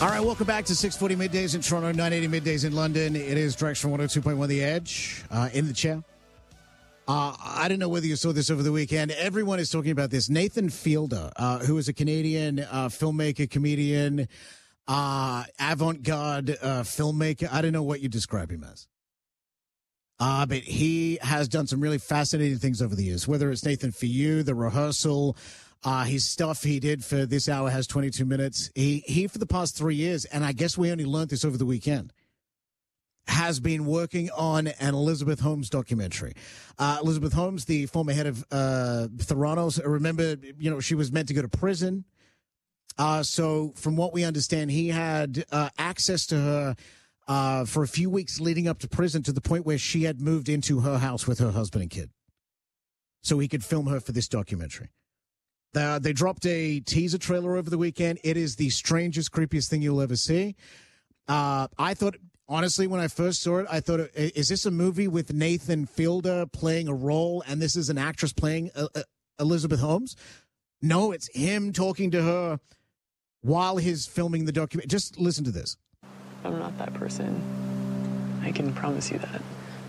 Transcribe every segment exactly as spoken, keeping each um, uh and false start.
All right, welcome back to six forty middays in Toronto, nine eighty middays in London. It is Direction one oh two point one The Edge uh, in the chair. Uh, I don't know whether you saw this over the weekend. Everyone is talking about this. Nathan Fielder, uh, who is a Canadian uh, filmmaker, comedian, uh, avant-garde uh, filmmaker. I don't know what you describe him as. Uh, but he has done some really fascinating things over the years, whether it's Nathan For You, The Rehearsal, uh, his stuff he did for This Hour Has twenty-two minutes. He, he, for the past three years, and I guess we only learned this over the weekend, has been working on an Elizabeth Holmes documentary. Uh, Elizabeth Holmes, the former head of uh, Theranos, remember, you know, she was meant to go to prison. Uh, so from what we understand, he had uh, access to her uh, for a few weeks leading up to prison, to the point where she had moved into her house with her husband and kid so he could film her for this documentary. Uh, they dropped a teaser trailer over the weekend. It is the strangest, creepiest thing you'll ever see. Uh, I thought... Honestly, when I first saw it, I thought, is this a movie with Nathan Fielder playing a role and this is an actress playing uh, uh, Elizabeth Holmes? No, it's him talking to her while he's filming the document. Just listen to this. I'm not that person. I can promise you that.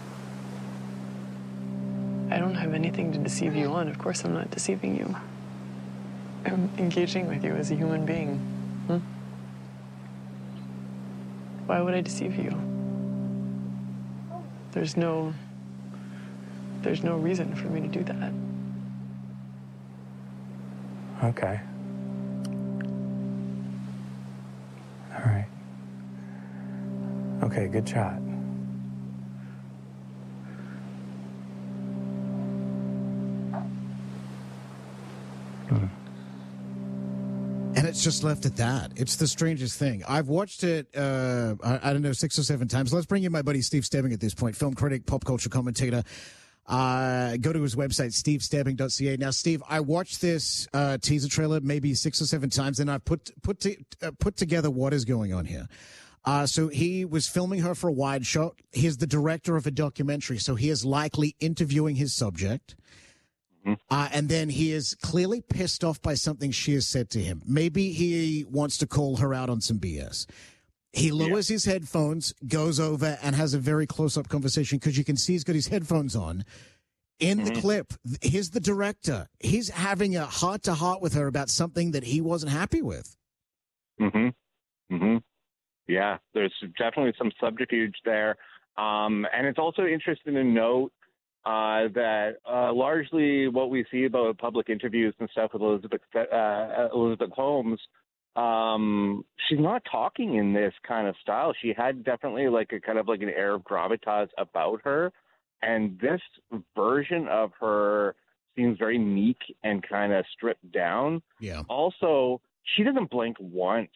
I don't have anything to deceive you on. Of course I'm not deceiving you. I'm engaging with you as a human being. Hmm? Why would I deceive you? There's no... There's no reason for me to do that. Okay. All right. Okay, good shot. Hmm. And it's just left at that. It's the strangest thing. I've watched it, uh, I, I don't know, six or seven times. Let's bring in my buddy Steve Stebbing at this point, film critic, pop culture commentator. Uh, go to his website, steve stebbing dot c a. Now, Steve, I watched this uh, teaser trailer maybe six or seven times, and I've put put to, uh, put together what is going on here. Uh, so he was filming her for a wide shot. He's the director of a documentary, so he is likely interviewing his subject. Uh, and then he is clearly pissed off by something she has said to him. Maybe he wants to call her out on some B S. He lowers yeah. his headphones, goes over, and has a very close-up conversation, because you can see he's got his headphones on. In mm-hmm. the clip, here's the director. He's having a heart-to-heart with her about something that he wasn't happy with. Mm-hmm. Mm-hmm. Yeah, there's definitely some subterfuge there. Um, and it's also interesting to note Uh, that uh, largely what we see about public interviews and stuff with Elizabeth uh, Elizabeth Holmes, um, she's not talking in this kind of style. She had definitely like a kind of like an air of gravitas about her, and this version of her seems very meek and kind of stripped down. Yeah. Also, she doesn't blink once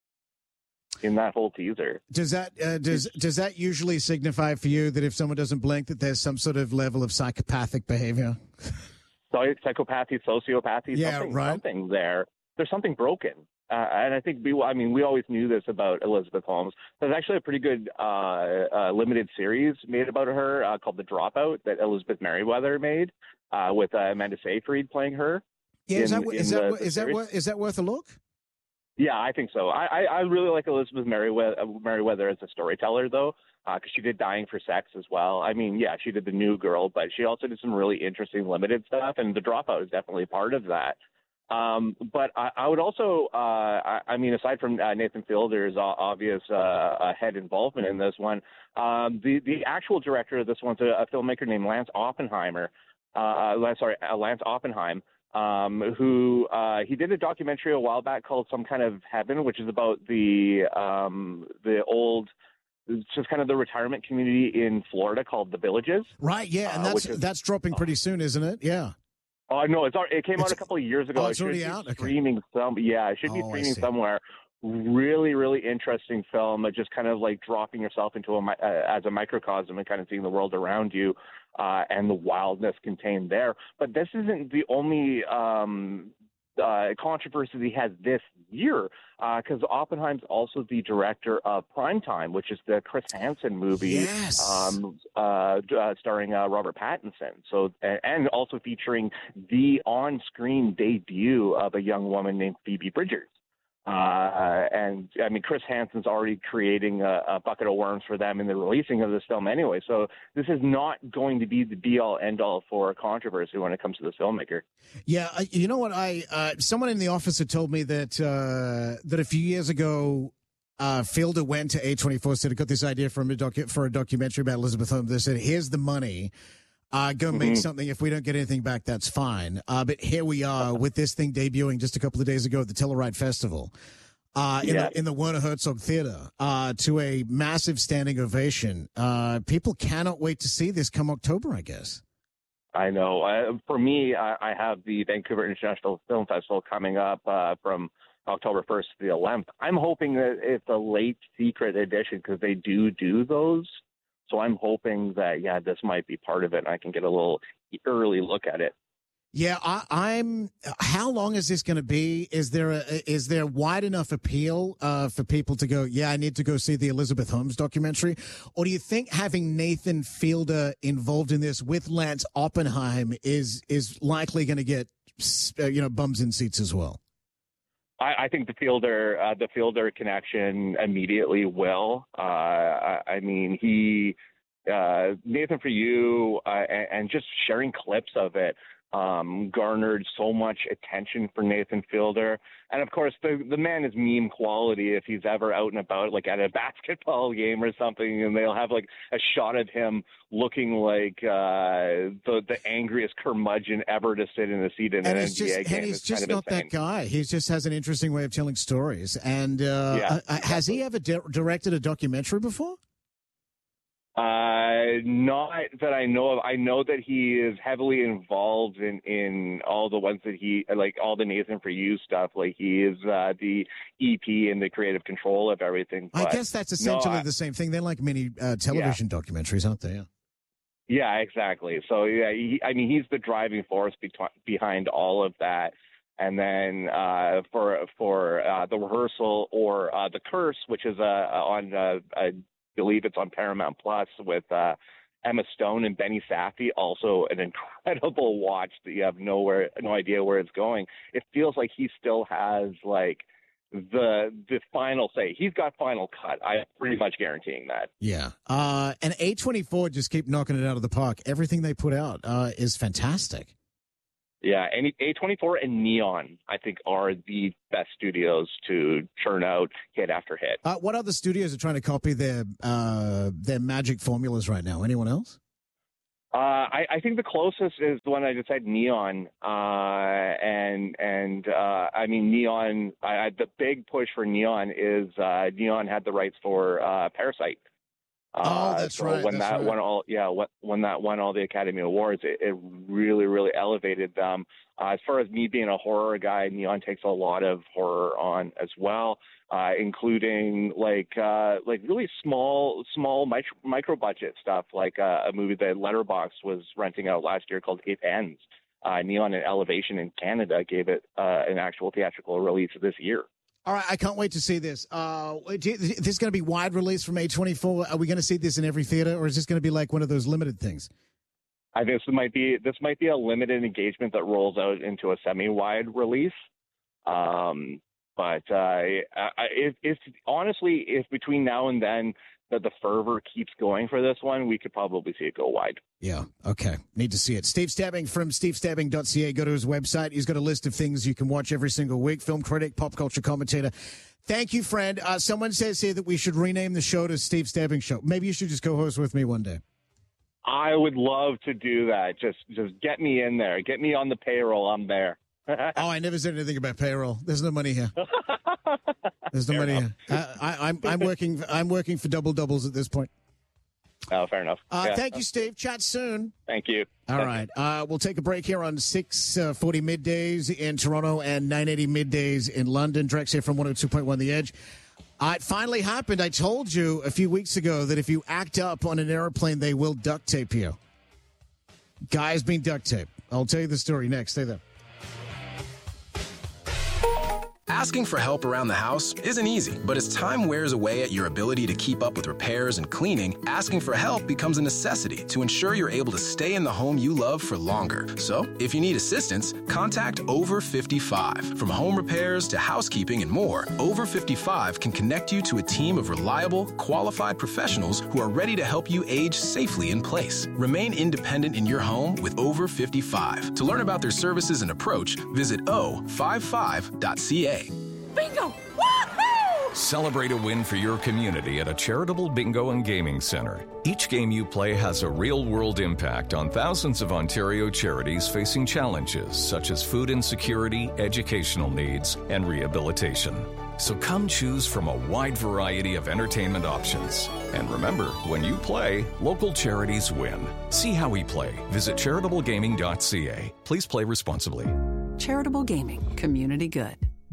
in that whole teaser. Does that uh, does does that usually signify for you that if someone doesn't blink, that there's some sort of level of psychopathic behavior? Psychopathy, sociopathy, yeah, something, right. something there. There's something broken. Uh, and I think, we, I mean, we always knew this about Elizabeth Holmes. There's actually a pretty good uh, uh, limited series made about her uh, called The Dropout that Elizabeth Merriweather made uh, with uh, Amanda Seyfried playing her. Yeah, in, is that, is, that, the, is, the that, worth, is that worth a look? Yeah, I think so. I, I, I really like Elizabeth Merriweather, Merriweather as a storyteller, though, because uh, she did Dying for Sex as well. I mean, yeah, she did The New Girl, but she also did some really interesting limited stuff, and The Dropout is definitely part of that. Um, but I, I would also, uh, I, I mean, aside from uh, Nathan Fielder's obvious uh, head involvement in this one, um, the, the actual director of this one's a, a filmmaker named Lance Oppenheimer. Uh, sorry, uh, Lance Oppenheim. Um, who uh, he did a documentary a while back called Some Kind of Heaven, which is about the um, the old, it's just kind of the retirement community in Florida called The Villages. Right, yeah, and uh, that's is, that's dropping pretty soon, isn't it? Yeah. Oh no, it's it came it's, out a couple of years ago. Oh, it's it already should out. Be okay. Streaming some, yeah, it should be oh, streaming somewhere. Really, really interesting film. Just kind of like dropping yourself into a uh, as a microcosm and kind of seeing the world around you. Uh, and the wildness contained there. But this isn't the only um, uh, controversy he has this year, because uh, Oppenheim's also the director of Primetime, which is the Chris Hansen movie, yes. um, uh, uh, starring uh, Robert Pattinson. So, and also featuring the on-screen debut of a young woman named Phoebe Bridgers. Uh, and I mean, Chris Hansen's already creating a, a bucket of worms for them in the releasing of this film anyway. So this is not going to be the be all end all for controversy when it comes to this filmmaker. Yeah, uh, you know what? I uh, someone in the office had told me that uh, that a few years ago, uh, Fielder went to A twenty-four, said he got this idea from a docu- for a documentary about Elizabeth Holmes. They said, "Here's the money. Uh, go make mm-hmm. something. If we don't get anything back, that's fine." Uh, but here we are with this thing debuting just a couple of days ago at the Telluride Festival uh, in, yeah. the, in the Werner Herzog Theater uh, to a massive standing ovation. Uh, people cannot wait to see this come October, I guess. I know. Uh, for me, I, I have the Vancouver International Film Festival coming up uh, from October first to the eleventh. I'm hoping that it's a late secret edition because they do do those. So I'm hoping that, yeah, this might be part of it and I can get a little early look at it. Yeah, I, I'm. How long is this going to be? Is there a, is there wide enough appeal uh, for people to go, yeah, I need to go see the Elizabeth Holmes documentary? Or do you think having Nathan Fielder involved in this with Lance Oppenheim is is likely going to get, uh, you know, bums in seats as well? I, I think the Fielder, uh, the Fielder connection immediately will. Uh, I, I mean, he, uh, Nathan For You, uh, and, and just sharing clips of it um, garnered so much attention for Nathan Fielder. And of course, the the man is meme quality if he's ever out and about, like at a basketball game or something, and they'll have like a shot of him looking like uh, the the angriest curmudgeon ever to sit in a seat in and an just, N B A game. And he's it's just kind of not insane. that guy. He just has an interesting way of telling stories. And uh, yeah, uh, has he ever di- directed a documentary before? Uh, not that I know of. I know that he is heavily involved in, in all the ones that he, like all the Nathan For You stuff. Like he is uh, the E P and the creative control of everything. I guess that's essentially no, I, the same thing. They're like mini uh, television yeah. documentaries, aren't they? Yeah. Yeah, exactly. So yeah, he, I mean, he's the driving force be- behind all of that. And then uh, for for uh, the rehearsal or uh, the curse, which is uh, on. Uh, a, believe it's on Paramount Plus with uh, Emma Stone and Benny Safdie. Also an incredible watch that you have nowhere, no idea where it's going. It feels like he still has like the the final say. He's got final cut. I'm pretty much guaranteeing that. Yeah. Uh, and A twenty-four just keep knocking it out of the park. Everything they put out uh, is fantastic. Yeah, and A twenty-four and Neon, I think, are the best studios to churn out hit after hit. Uh, what other studios are trying to copy their uh, their magic formulas right now? Anyone else? Uh, I, I think the closest is the one I just said, Neon, uh, and and uh, I mean Neon. I, I, the big push for Neon is uh, Neon had the rights for uh, Parasite. Uh, oh, that's so right. When that's that right. won all, yeah, when that won all the Academy Awards, it, it really, really elevated them. Uh, as far as me being a horror guy, Neon takes a lot of horror on as well, uh, including like uh, like really small, small micro, micro budget stuff, like uh, a movie that Letterboxd was renting out last year called It Ends. Uh, Neon and Elevation in Canada gave it uh, an actual theatrical release this year. All right, I can't wait to see this. Uh, this is going to be wide release from A twenty-four. Are we going to see this in every theater, or is this going to be like one of those limited things? I think this might be this might be a limited engagement that rolls out into a semi-wide release. Um, but uh, I, if, if honestly, if between now and then that the fervor keeps going for this one, we could probably see it go wide. Yeah. Okay. Need to see it. Steve Stabbing from steve stabbing dot c a. Go to his website. He's got a list of things you can watch every single week. Film critic, pop culture commentator. Thank you, friend. Uh, someone says here that we should rename the show to Steve Stabbing Show. Maybe you should just co-host with me one day. I would love to do that. Just, just get me in there. Get me on the payroll. I'm there. Oh, I never said anything about payroll. There's no money here. There's no fair money enough. here. Uh, I, I'm I'm working I'm working for double doubles at this point. Oh, fair enough. Uh, yeah. Thank you, Steve. Chat soon. Thank you. All Thank right. Uh, we'll take a break here on six forty middays in Toronto and nine eighty middays in London. Drex here from one oh two point one The Edge. Uh, it finally happened. I told you a few weeks ago that if you act up on an airplane, they will duct tape you. Guys being duct taped. I'll tell you the story next. Stay there. Asking for help around the house isn't easy, but as time wears away at your ability to keep up with repairs and cleaning, asking for help becomes a necessity to ensure you're able to stay in the home you love for longer. So, if you need assistance, contact Over fifty-five. From home repairs to housekeeping and more, Over fifty-five can connect you to a team of reliable, qualified professionals who are ready to help you age safely in place. Remain independent in your home with Over fifty-five. To learn about their services and approach, visit o fifty-five dot c a. Bingo! Woohoo! Celebrate a win for your community at a charitable bingo and gaming center. Each game you play has a real-world impact on thousands of Ontario charities facing challenges such as food insecurity, educational needs, and rehabilitation. So come choose from a wide variety of entertainment options. And remember, when you play, local charities win. See how we play. Visit charitable gaming dot c a. Please play responsibly. Charitable Gaming. Community good.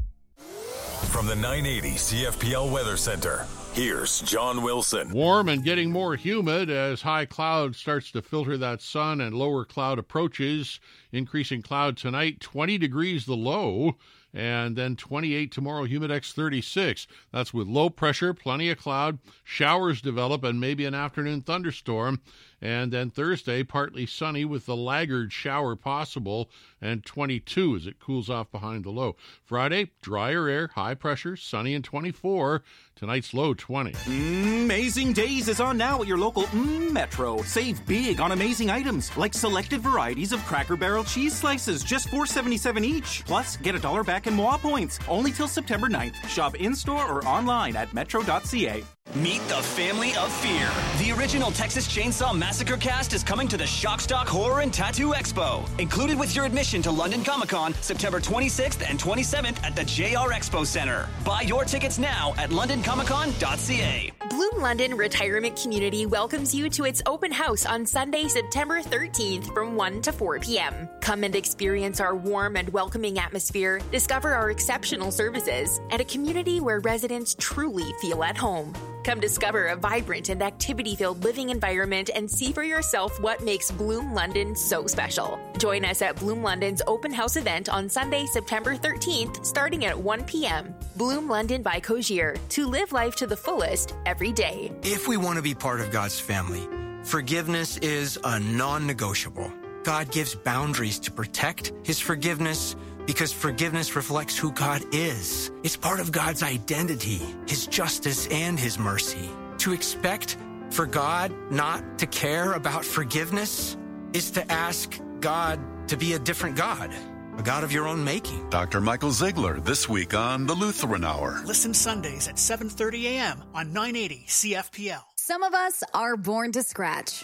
From the nine eighty C F P L Weather Center, here's John Wilson. Warm and getting more humid as high cloud starts to filter that sun and lower cloud approaches. Increasing cloud tonight, twenty degrees the low, and then twenty-eight tomorrow, Humidex thirty-six. That's with low pressure, plenty of cloud, showers develop, and maybe an afternoon thunderstorm. And then Thursday, partly sunny with the laggard shower possible, and twenty-two as it cools off behind the low. Friday, drier air, high pressure, sunny and twenty-four. Tonight's low, twenty. Amazing Days is on now at your local mm, Metro. Save big on amazing items like selected varieties of Cracker Barrel cheese slices, just four dollars and seventy-seven cents each. Plus, get a dollar back in M O A points. Only till September ninth. Shop in-store or online at metro dot c a. Meet the family of fear. The original Texas Chainsaw Massacre cast is coming to the Shockstock Horror and Tattoo Expo. Included with your admission to London Comic-Con, September twenty-sixth and twenty-seventh at the J R Expo Center. Buy your tickets now at london comic con dot c a. Bloom London Retirement Community welcomes you to its open house on Sunday, September thirteenth from one to four p.m. Come and experience our warm and welcoming atmosphere, discover our exceptional services, and a community where residents truly feel at home. Come discover a vibrant and activity-filled living environment and see for yourself what makes Bloom London so special. Join us at Bloom London's open house event on Sunday, September thirteenth, starting at one p.m. Bloom London by Cogier, to live life to the fullest every day. If we want to be part of God's family, forgiveness is a non-negotiable. God gives boundaries to protect His forgiveness because forgiveness reflects who God is. It's part of God's identity, His justice, and His mercy. To expect for God not to care about forgiveness is to ask God to be a different God, a God of your own making. Doctor Michael Ziegler this week on the Lutheran Hour. Listen Sundays at seven thirty a.m. on nine eighty C F P L. Some of us are born to scratch.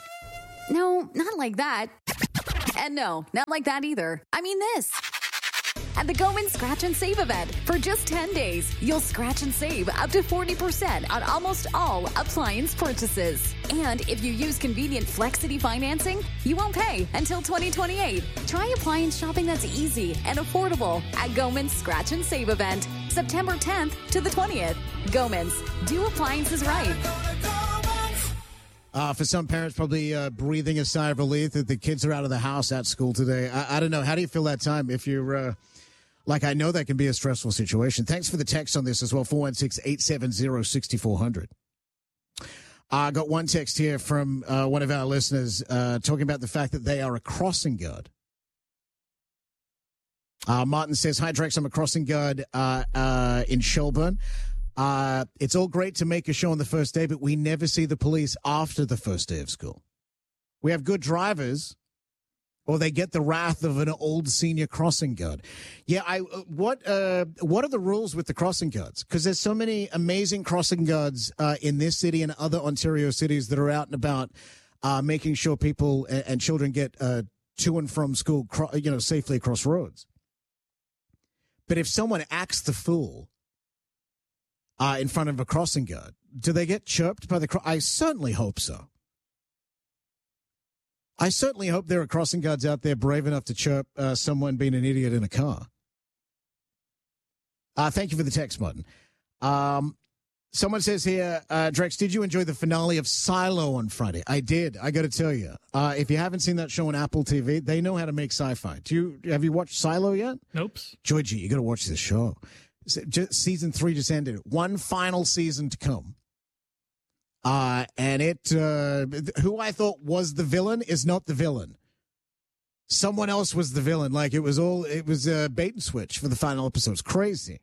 No, not like that. And no, not like that either. I mean this. At the Goman Scratch and Save event, for just ten days, you'll scratch and save up to forty percent on almost all appliance purchases. And if you use convenient Flexity financing, you won't pay until twenty twenty-eight. Try appliance shopping that's easy and affordable at Goman's Scratch and Save event, September tenth to the twentieth. Goman's, do appliances right. Uh, for some parents, probably uh, breathing a sigh of relief that the kids are out of the house at school today. I, I don't know. How do you feel that time if you're... Uh, Like, I know that can be a stressful situation. Thanks for the text on this as well, four one six, eight seven zero, six four zero zero. I got one text here from uh, one of our listeners uh, talking about the fact that they are a crossing guard. Uh, Martin says, hi, Drex, I'm a crossing guard uh, uh, in Shelburne. Uh, it's all great to make a show on the first day, but we never see the police after the first day of school. We have good drivers, or they get the wrath of an old senior crossing guard. Yeah, I what uh, what are the rules with the crossing guards? Because there's so many amazing crossing guards uh, in this city and other Ontario cities that are out and about uh, making sure people and, and children get uh, to and from school, cro- you know, safely across roads. But if someone acts the fool uh, in front of a crossing guard, do they get chirped by the? Cro- I certainly hope so. I certainly hope there are crossing guards out there brave enough to chirp uh, someone being an idiot in a car. Uh, thank you for the text, Martin. Um, someone says here, uh, Drex, did you enjoy the finale of Silo on Friday? I did. I got to tell you. Uh, if you haven't seen that show on Apple T V, they know how to make sci-fi. Do you have you watched Silo yet? Nope. Georgie, you got to watch this show. Season three just ended. One final season to come. Uh, and it, uh, who I thought was the villain is not the villain. Someone else was the villain. Like it was all, it was a bait and switch for the final episode. It's crazy.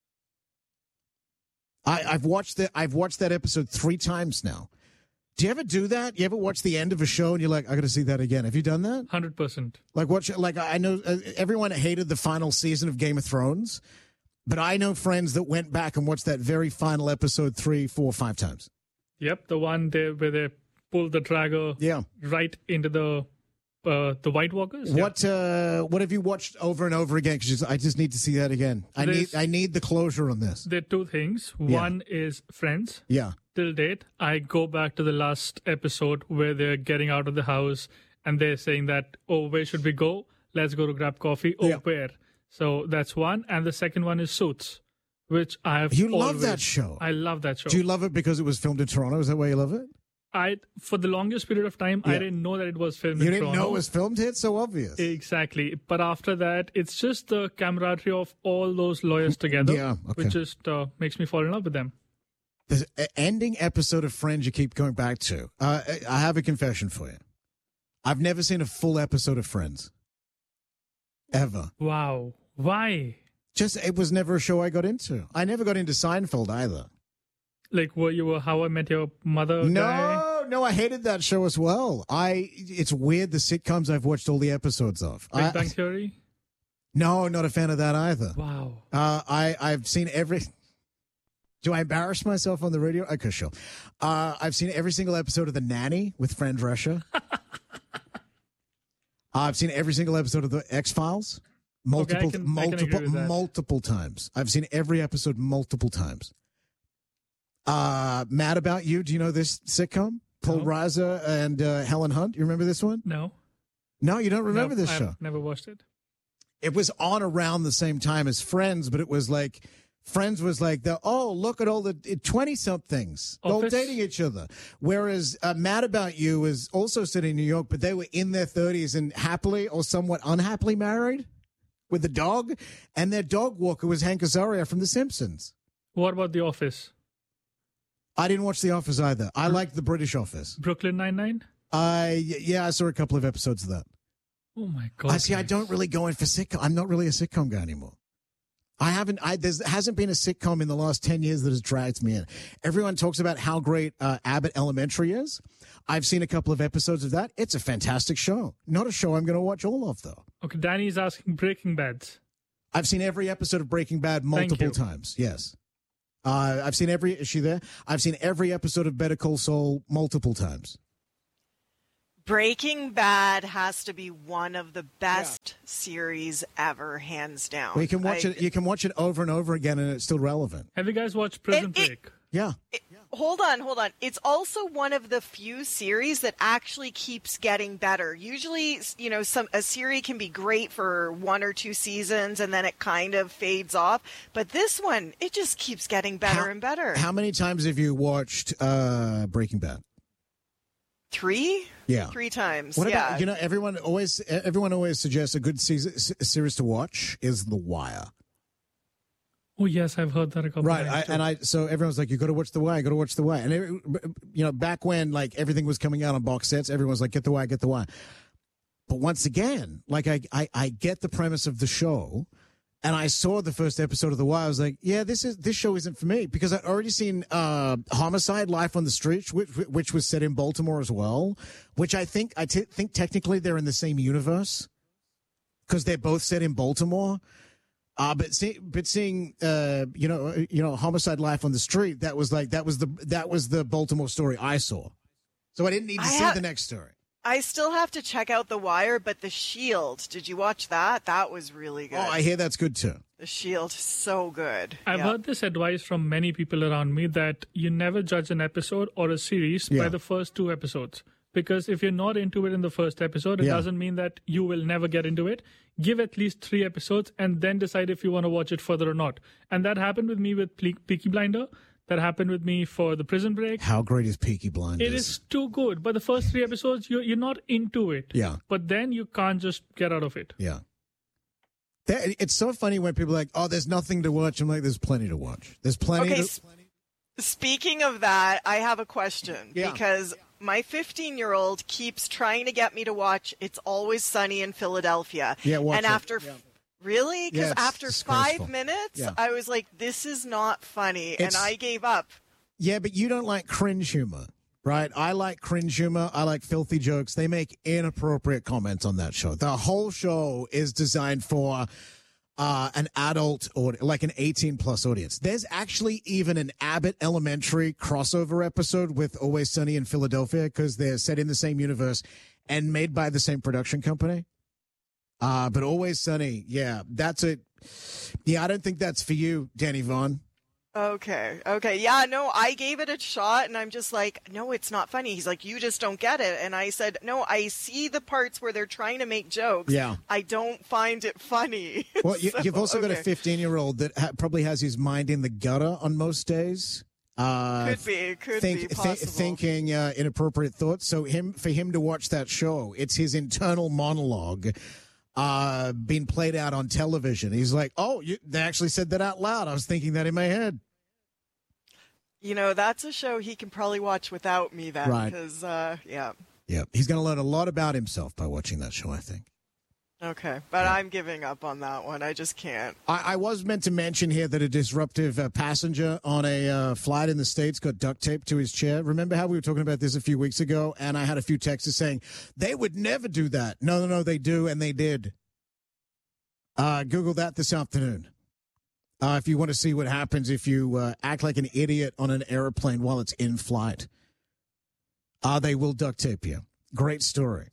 I, I've watched that. I've watched that episode three times now. Do you ever do that? You ever watch the end of a show and you're like, I got to see that again? Have you done that? one hundred percent. Like watch, like I know uh, everyone hated the final season of Game of Thrones, but I know friends that went back and watched that very final episode three, four, five times. Yep, the one there where they pull the dragger yeah. right into the uh, the White Walkers. What yeah. uh, what have you watched over and over again? Because I just need to see that again. I There's, need I need the closure on this. There are two things. Yeah. One is Friends. Yeah. Till date, I go back to the last episode where they're getting out of the house and they're saying that, oh, where should we go? Let's go to grab coffee. Oh, yeah. Where? So that's one. And the second one is Suits, which I have You always, love that show. I love that show. Do you love it because it was filmed in Toronto? Is that why you love it? I For the longest period of time, yeah. I didn't know that it was filmed you in Toronto. You didn't know it was filmed here? It's so obvious. Exactly. But after that, it's just the camaraderie of all those lawyers together, yeah, okay. which just uh, makes me fall in love with them. The ending episode of Friends you keep going back to. Uh, I have a confession for you. I've never seen a full episode of Friends. Ever. Wow. Why? Just, it was never a show I got into. I never got into Seinfeld either. Like, were you a How I Met Your Mother No, guy? no, I hated that show as well. I. It's weird, the sitcoms I've watched all the episodes of. Big I, Bang Theory? No, not a fan of that either. Wow. Uh, I, I've seen every... Do I embarrass myself on the radio? Okay, sure. Uh, I've seen every single episode of The Nanny with Fran Drescher. uh, I've seen every single episode of The X-Files. Multiple, okay, I can, multiple, I can multiple times. I've seen every episode multiple times. Uh, Mad About You. Do you know this sitcom? Paul no. Reiser and uh, Helen Hunt. You remember this one? No. No, you don't remember no, this I've show? Never watched it. It was on around the same time as Friends, but it was like... Friends was like, the oh, look at all the twenty-somethings all dating each other. Whereas uh, Mad About You is also sitting in New York, but they were in their thirties and happily or somewhat unhappily married with a dog. And their dog walker was Hank Azaria from The Simpsons. What about The Office? I didn't watch The Office either. I liked the British Office. Brooklyn Nine-Nine? Uh, yeah, I saw a couple of episodes of that. Oh, my God. I see, I don't really go in for sitcom. I'm not really a sitcom guy anymore. I haven't, I, there hasn't been a sitcom in the last ten years that has dragged me in. Everyone talks about how great uh, Abbott Elementary is. I've seen a couple of episodes of that. It's a fantastic show. Not a show I'm going to watch all of, though. Okay, Danny's asking Breaking Bad. I've seen every episode of Breaking Bad multiple times. Yes. Uh, I've seen every, is she there? I've seen every episode of Better Call Saul multiple times. Breaking Bad has to be one of the best yeah. series ever, hands down. Well, you can watch I, it. You can watch it over and over again, and it's still relevant. Have you guys watched Prison it, Break? It, yeah. It, hold on, hold on. It's also one of the few series that actually keeps getting better. Usually, you know, some a series can be great for one or two seasons, and then it kind of fades off. But this one, it just keeps getting better how, and better. How many times have you watched uh, Breaking Bad? Three? Yeah. Three times. What yeah. about, you know, everyone always everyone always suggests a good season, series to watch is The Wire. Oh, yes, I've heard that a couple right, times. Right, and I so everyone's like, you got to watch The Wire, got to watch The Wire. And, it, you know, back when, like, everything was coming out on box sets, everyone was like, get The Wire, get The Wire. But once again, like, I, I, I get the premise of the show, and I saw the first episode of The Wire. I was like, yeah, this is this show isn't for me, because I'd already seen uh, Homicide: Life on the Street, which, which was set in Baltimore as well, which I think I t- think technically they're in the same universe because they're both set in Baltimore. Uh, but see, but seeing uh, you know you know Homicide: Life on the Street, that was like that was the that was the Baltimore story I saw, so I didn't need to I see have- the next story. I still have to check out The Wire, but The Shield, did you watch that? That was really good. Oh, I hear that's good too. The Shield, so good. I've yeah. heard this advice from many people around me that you never judge an episode or a series yeah. by the first two episodes. Because if you're not into it in the first episode, it yeah. doesn't mean that you will never get into it. Give at least three episodes and then decide if you want to watch it further or not. And that happened with me with Pe- Peaky Blinder. That happened with me for the Prison Break. How great is Peaky Blinders? It is too good. But the first three episodes, you're, you're not into it. Yeah. But then you can't just get out of it. Yeah. That, it's so funny when people are like, oh, there's nothing to watch. I'm like, there's plenty to watch. There's plenty okay, to... s- speaking of that, I have a question. Yeah. Because my fifteen-year-old keeps trying to get me to watch It's Always Sunny in Philadelphia. Yeah, watch And it. after... Yeah. Really? Because Yeah, it's after disgraceful. five minutes, Yeah. I was like, this is not funny. It's- And I gave up. Yeah, but you don't like cringe humor, right? I like cringe humor. I like filthy jokes. They make inappropriate comments on that show. The whole show is designed for uh, an adult or like an eighteen plus audience. There's actually even an Abbott Elementary crossover episode with Always Sunny in Philadelphia because they're set in the same universe and made by the same production company. Uh, but Always Sunny, yeah, that's a, yeah, I don't think that's for you, Danny Vaughn. Okay. Okay. Yeah, no, I gave it a shot and I'm just like, no, it's not funny. He's like, you just don't get it. And I said, no, I see the parts where they're trying to make jokes. Yeah. I don't find it funny. Well, you, So, you've also got a okay. fifteen-year-old that ha- probably has his mind in the gutter on most days. Uh, Could be, could think- be thi- possible. thinking uh, inappropriate thoughts. So him for him to watch that show, it's his internal monologue uh, being played out on television. He's like, oh, you, they actually said that out loud. I was thinking that in my head. You know, that's a show he can probably watch without me then. Right. Because, uh, yeah. Yeah, he's going to learn a lot about himself by watching that show, I think. Okay. But I'm giving up on that one. I just can't. I, I was meant to mention here that a disruptive uh, passenger on a uh, flight in the States got duct taped to his chair. Remember how we were talking about this a few weeks ago? And I had a few texts saying, they would never do that. No, no, no, they do, and they did. Uh, Google that this afternoon. Uh, if you want to see what happens if you uh, act like an idiot on an airplane while it's in flight. Uh, they will duct tape you. Great story.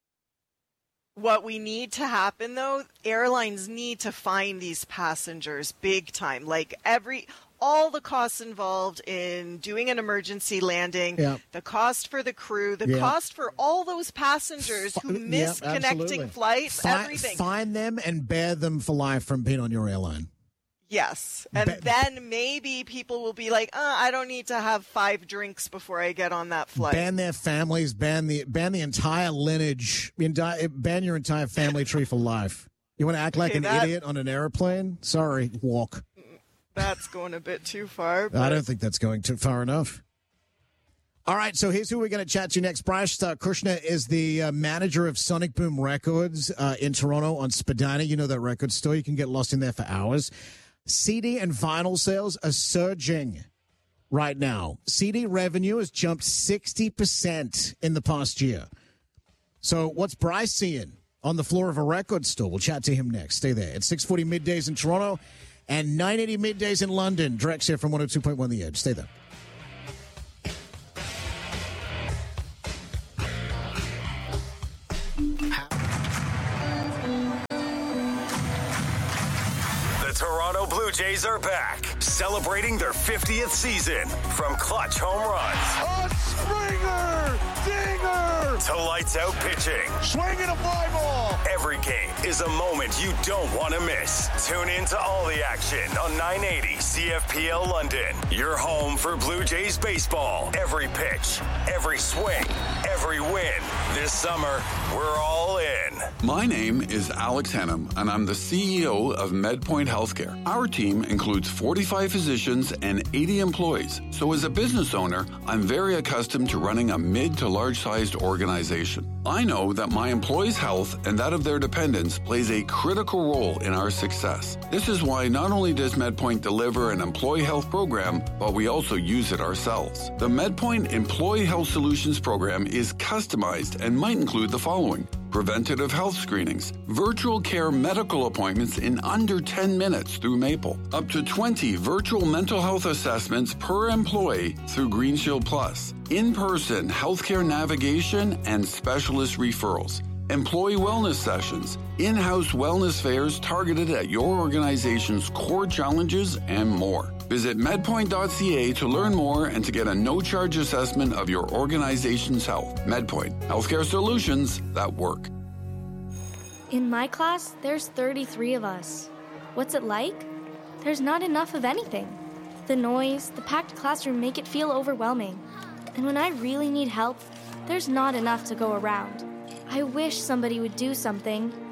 What we need to happen, though, airlines need to find these passengers big time. Like every, all the costs involved in doing an emergency landing, Yeah. the cost for the crew, the Yeah. cost for all those passengers who miss Yeah, connecting absolutely. flights, Fi- everything. Find them and bear them for life from being on your airline. Yes. And then maybe people will be like, uh, I don't need to have five drinks before I get on that flight. Ban their families, ban the ban the entire lineage, enti- ban your entire family tree for life. You want to act like Okay, an that- idiot on an airplane? Sorry, walk. That's going a bit too far. But I don't think that's going too far enough. All right, so here's who we're going to chat to next. Bryce uh, Kushner is the uh, manager of Sonic Boom Records uh, in Toronto on Spadina. You know that record store. You can get lost in there for hours. C D and vinyl sales are surging right now. C D revenue has jumped sixty percent in the past year. So what's Bryce seeing on the floor of a record store? We'll chat to him next. Stay there. It's six forty middays in Toronto and nine eighty middays in London. Drex here from one oh two point one The Edge. Stay there. The Toronto Blue Jays are back, celebrating their fiftieth season. From clutch home runs. A Springer! Dinger! To lights out pitching. Swinging a fly ball! Every game is a moment you don't want to miss. Tune in to all the action on nine eighty C F P L London. Your home for Blue Jays baseball. Every pitch, every swing, every win. This summer, we're all in. My name is Alex Hennam, and I'm the C E O of MedPoint Healthcare. Our team includes forty-five physicians and eighty employees. So as a business owner, I'm very accustomed to running a mid to large-sized organization. I know that my employees' health and that of their dependents plays a critical role in our success. This is why not only does MedPoint deliver an employee health program, but we also use it ourselves. The MedPoint Employee Health Solutions program is customized and might include the following: preventative health screenings, virtual care medical appointments in under ten minutes through Maple, up to twenty virtual mental health assessments per employee through Green Shield Plus, in-person healthcare navigation and specialist referrals, employee wellness sessions, in-house wellness fairs targeted at your organization's core challenges, and more. Visit medpoint dot c a to learn more and to get a no-charge assessment of your organization's health. MedPoint, healthcare solutions that work. In my class, there's thirty-three of us. What's it like? There's not enough of anything. The noise, the packed classroom make it feel overwhelming. And when I really need help, there's not enough to go around. I wish somebody would do something.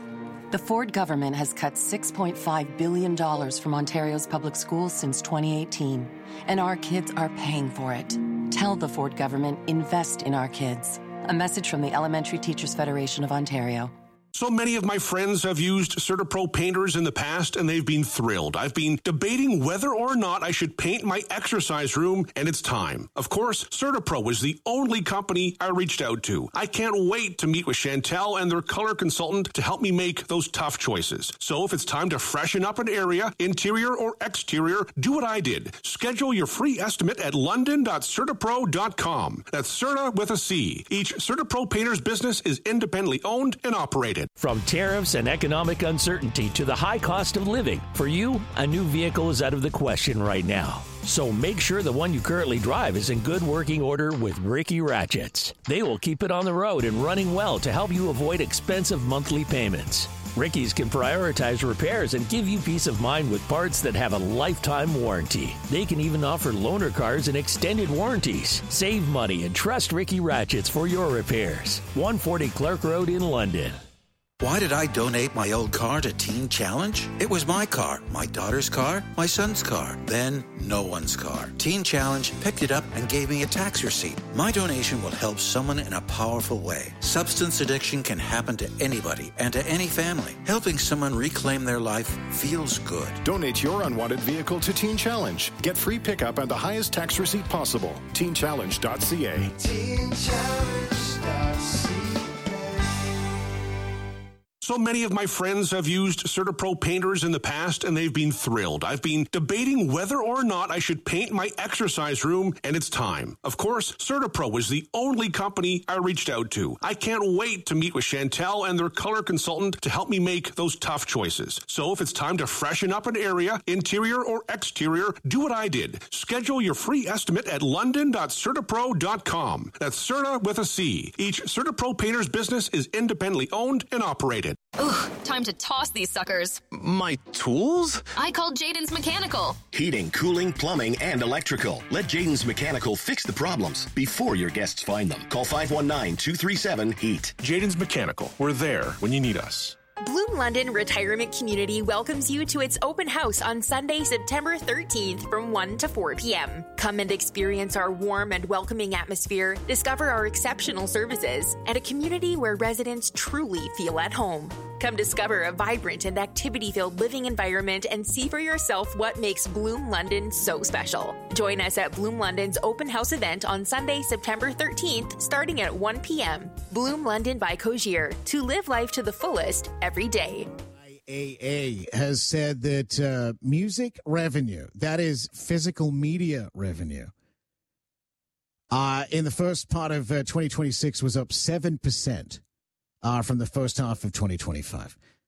The Ford government has cut six point five billion dollars from Ontario's public schools since twenty eighteen, and our kids are paying for it. Tell the Ford government, invest in our kids. A message from the Elementary Teachers Federation of Ontario. So many of my friends have used CertaPro painters in the past, and they've been thrilled. I've been debating whether or not I should paint my exercise room, and it's time. Of course, CertaPro is the only company I reached out to. I can't wait to meet with Chantel and their color consultant to help me make those tough choices. So if it's time to freshen up an area, interior or exterior, do what I did. Schedule your free estimate at london dot certapro dot com. That's Certa with a C. Each CertaPro painter's business is independently owned and operated. From tariffs and economic uncertainty to the high cost of living, for you, a new vehicle is out of the question right now. So make sure the one you currently drive is in good working order with Ricky Ratchets. They will keep it on the road and running well to help you avoid expensive monthly payments. Ricky's can prioritize repairs and give you peace of mind with parts that have a lifetime warranty. They can even offer loaner cars and extended warranties. Save money and trust Ricky Ratchets for your repairs. one forty Clark Road in London. Why did I donate my old car to Teen Challenge? It was my car, my daughter's car, my son's car, then no one's car. Teen Challenge picked it up and gave me a tax receipt. My donation will help someone in a powerful way. Substance addiction can happen to anybody and to any family. Helping someone reclaim their life feels good. Donate your unwanted vehicle to Teen Challenge. Get free pickup and the highest tax receipt possible. teen challenge dot c a. teen challenge dot c a. So many of my friends have used CertaPro painters in the past, and they've been thrilled. I've been debating whether or not I should paint my exercise room, and it's time. Of course, CertaPro is the only company I reached out to. I can't wait to meet with Chantel and their color consultant to help me make those tough choices. So if it's time to freshen up an area, interior or exterior, do what I did. Schedule your free estimate at london dot certapro dot com. That's Certa with a C. Each CertaPro painter's business is independently owned and operated. Ooh, time to toss these suckers. My tools? I called Jaden's Mechanical. Heating, cooling, plumbing, and electrical. Let Jaden's Mechanical fix the problems before your guests find them. Call five one nine, two three seven, HEAT. Jaden's Mechanical. We're there when you need us. Bloom London Retirement Community welcomes you to its open house on Sunday, September thirteenth from one to four p.m. Come and experience our warm and welcoming atmosphere, discover our exceptional services, and a community where residents truly feel at home. Come discover a vibrant and activity-filled living environment and see for yourself what makes Bloom London so special. Join us at Bloom London's open house event on Sunday, September thirteenth, starting at one p.m. Bloom London by Cogier, to live life to the fullest every day. I A A has said that uh, music revenue, that is physical media revenue, uh, in the first part of uh, twenty twenty-six was up seven percent. Uh, from the first half of twenty twenty-five.